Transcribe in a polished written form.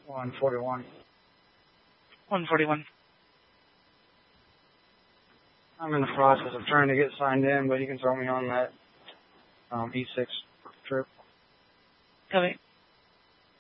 141. 141. I'm in the process of trying to get signed in, but you can throw me on that E6 trip. Copy.